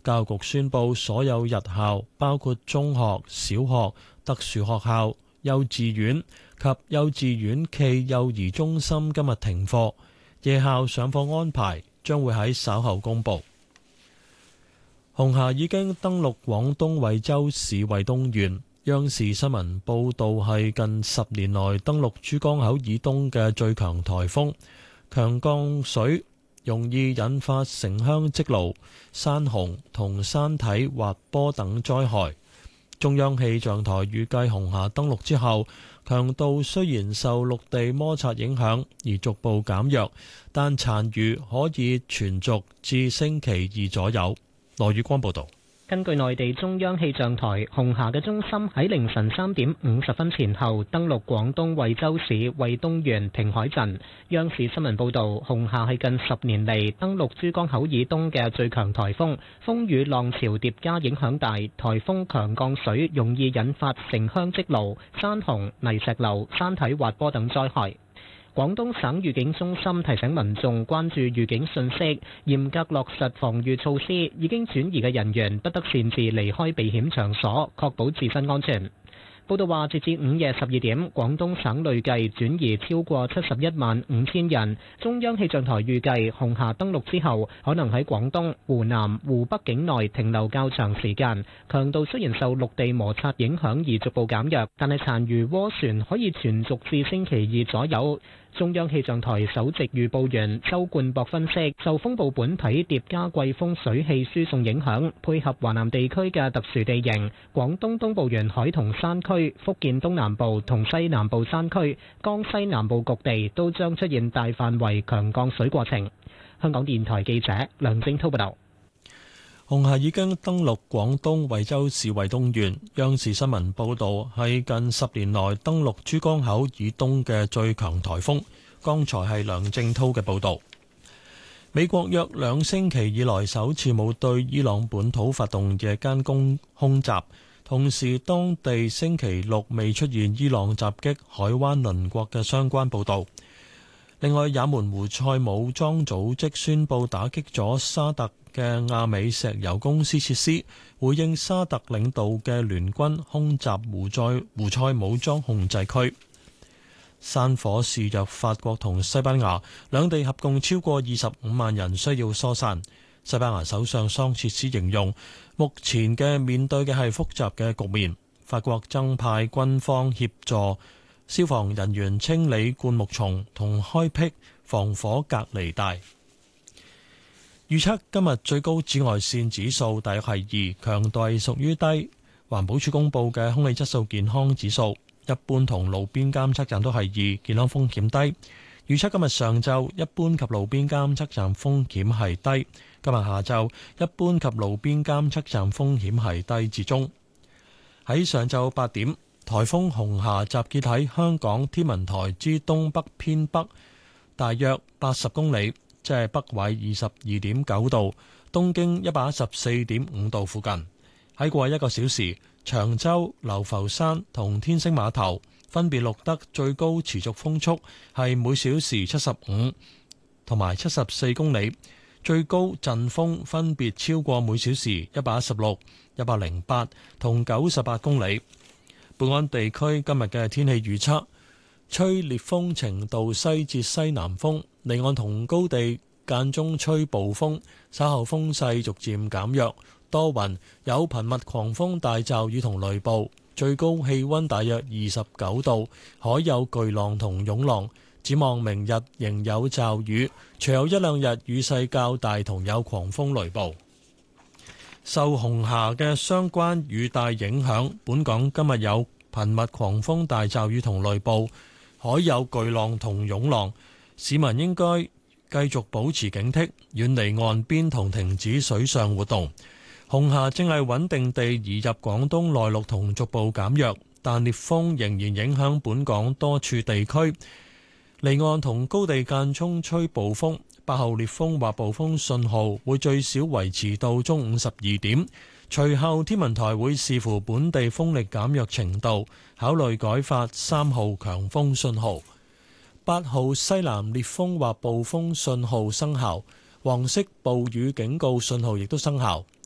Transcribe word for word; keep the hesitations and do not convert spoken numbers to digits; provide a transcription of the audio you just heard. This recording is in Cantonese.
教育局宣布，所有日校，包括中學、小學、特殊學校、幼稚園及幼稚園暨幼兒中心今日停課，夜校上課安排將會喺稍後公佈。紅霞已經登陸廣東惠州市惠東縣。央視新聞報道係近十年來登陸珠江口以東嘅最強颱風，強降水容易引發城鄉積澇、山洪同山體滑坡等災害。中央氣象台預計紅霞登陸之後，強度雖然受陸地摩擦影響而逐步減弱，但殘餘可以存續至星期二左右。羅宇光報道。 根據內地中央氣象台，紅霞嘅中心喺凌晨三點五十分前後登陸廣東惠州市惠東縣平海鎮。央視新聞報導，紅霞係近十年嚟登陸珠江口以東嘅最強颱風，風雨浪潮疊加影響大，颱風強降水容易引發城鄉積澇、山洪、泥石流、山體滑坡等災害。廣東省預警中心提醒民眾關注預警信息，嚴格落實防禦措施，已經轉移嘅人員不得擅自離開避險場所，確保自身安全。報道話，截至午夜十二點，廣東省累計轉移超過七十一萬五千人。中央氣象台預計，紅霞登陸之後，可能喺廣東、湖南、湖北境內停留較長時間。強度雖然受陸地摩擦影響而逐步減弱，但係殘餘渦旋可以存續至星期二左右。中央氣象台首席預報員周冠博分析，受風暴本體疊加季風水氣輸送影響，配合華南地區嘅特殊地形，廣東東部沿海同山區、福建東南部同西南部山區、江西南部局地都將出現大範圍強降水過程。香港電台記者梁正濤報道。 紅霞已經登陸廣東惠州市惠東縣。央視新聞報導，係近十年來登陸珠江口以東嘅最強颱風。剛才係梁正濤嘅報導。美國約兩星期以來首次冇對伊朗本土發動夜間攻空襲，同時當地星期六未出現伊朗襲擊海灣鄰國嘅相關報導。另外，也門胡塞武裝組織宣布打擊咗沙特嘅亞美石油公司設施，回應沙特領導嘅聯軍空襲胡塞胡塞武裝控制區。山火肆虐法國同西班牙，兩地合共超過二十五萬人需要疏散。西班牙首相桑切斯形容，目前嘅面對嘅係複雜嘅局面。法國增派軍方協助消防人員清理灌木叢同開闢防火隔離帶。預測今日最高紫外線指數大約係二，強度屬於低。環保署公布嘅空氣質素健康指數，一般同路邊監測站都係二，健康風險低。預測今日上晝一般及路邊監測站風險係低，今日下晝一般及路邊監測站風險係低至中。喺上晝八點，颱風紅霞集結喺香港天文台之東北偏北，大約八十公里，即係北緯二十二點九度，東經一百一十四點五度附近。喺過去一個小時，長洲、流浮山同天星碼頭分別錄得最高持續風速係每小時七十五同埋七十四公里，最高陣風分別超過每小時一百一十六、一百零八同九十八公里。本港地區今日嘅天氣預測，吹烈風程度西至西南風，離岸同高地間中吹暴風，稍後風勢逐漸減弱，多雲，有頻密狂風大驟雨同雷暴，最高氣溫大約二十九度，海有巨浪同湧浪。展望明日仍有驟雨，隨後一兩日雨勢較大同有狂風雷暴。受紅霞嘅相關雨帶影響，本港今日有頻密狂風大驟雨同雷暴，海有巨浪同湧浪，市民應該繼續保持警惕，遠離岸邊同停止水上活動。紅霞正係穩定地移入廣東內陸同逐步減弱，但烈風仍然影響本港多處地區，離岸同高地間中吹暴風。八號烈風或暴風信號會最少維持到中午十二點，隨後天文台會視乎本地風力減弱程度，考慮改發三號強風信號。八號西南烈風或暴風信號生效，黃色暴雨警告信號亦都生效。